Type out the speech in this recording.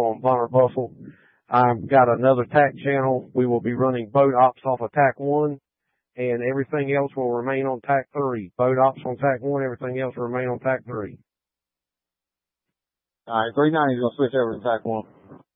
on Bonner Buffle. I've got another TAC channel. We will be running boat ops off of TAC 1, and everything else will remain on TAC 3. Boat ops on TAC 1, everything else will remain on TAC 3. All right, 390 is going to switch over to TAC 1.